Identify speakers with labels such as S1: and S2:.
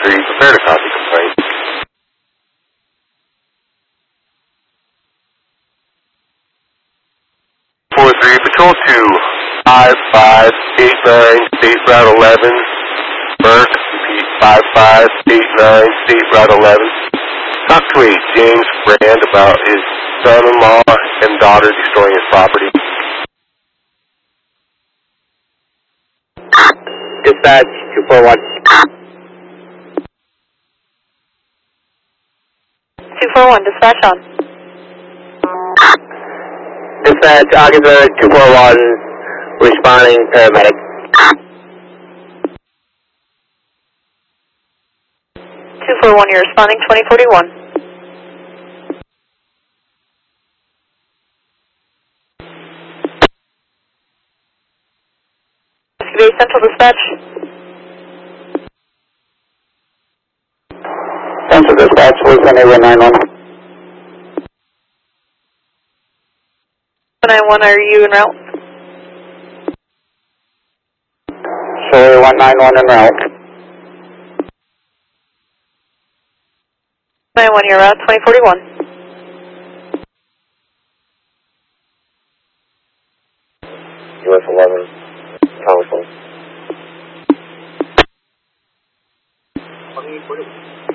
S1: 4-3, prepare to copy complaint. 4-3, patrol to 5589, State Route 11, Burke, repeat, 5589, State Route 11. Talk to a James Brand about his son-in-law and daughter destroying his property.
S2: Dispatch 241.
S3: 241, dispatch on.
S2: Dispatch, Ogdenburg 241, responding paramedic.
S3: 241, you're responding 2041. Bay Central Dispatch.
S2: Central Dispatch, Louisiana 191.
S3: 191, are you en route?
S2: Surrey 191 en route.
S3: 91, you're route 2041.
S2: US 11, Thomas.
S4: 2041.